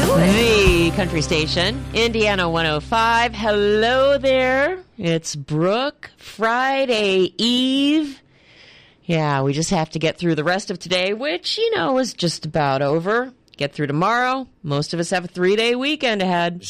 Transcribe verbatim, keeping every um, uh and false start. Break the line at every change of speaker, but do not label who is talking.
do it.
The country station, Indiana one oh five. Hello there. It's Brooke. Friday Eve. Yeah, we just have to get through the rest of today, which, you know, is just about over. Get through tomorrow. Most of us have a three-day weekend ahead.